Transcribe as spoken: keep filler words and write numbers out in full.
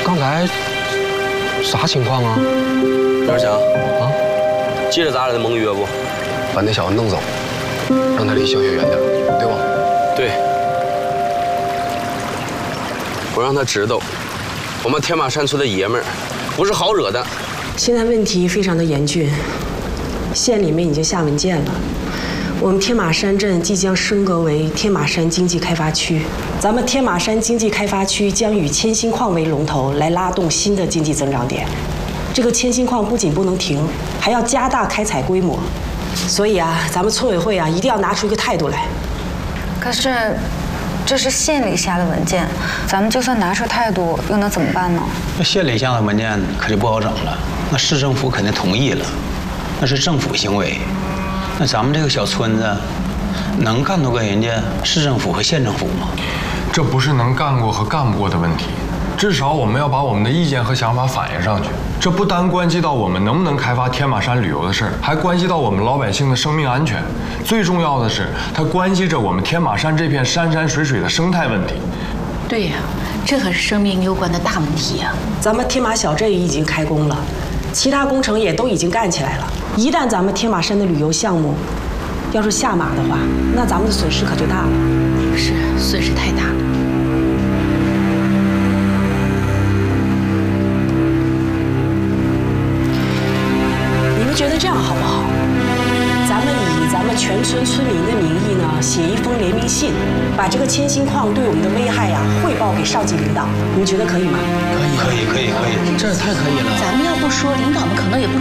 刚才啥情况啊？ 二强啊， 记着咱俩的盟约不？ 把那小子弄走，让他离小雪远点，对吧？ 对。我让他知道，我们天马山村的爷们儿不是好惹的。 现在问题非常的严峻，县里面已经下文件了。我们天马山镇即将升格为天马山经济开发区，咱们天马山经济开发区将以铅锌矿为龙头，来拉动新的经济增长点。这个铅锌矿不仅不能停，还要加大开采规模。所以啊，咱们村委会啊，一定要拿出一个态度来。 可是，这是县里下的文件，咱们就算拿出态度，又能怎么办呢？ 那县里下的文件可就不好整了，那市政府肯定同意了，那是政府行为。那咱们这个小村子，能干得过人家市政府和县政府吗？ 这不是能干过和干不过的问题，至少我们要把我们的意见和想法反映上去。这不单关系到我们能不能开发天马山旅游的事儿，还关系到我们老百姓的生命安全。最重要的是，它关系着我们天马山这片山山水水的生态问题。 对呀，这可是生命攸关的大问题呀！ 咱们天马小镇已经开工了，其他工程也都已经干起来了。一旦咱们天马山的旅游项目要是下马的话，那咱们的损失可就大了。 是，损失太大了。 你们觉得这样好不好？咱们以咱们全村村民的名义呢，写一封联名信，把这个铅锌矿对我们的危害呀、啊、汇报给上级领导。你们觉得可以吗？ 可以，可以，可以，可以， 这太可以了。咱们要不说，领导们可能也不。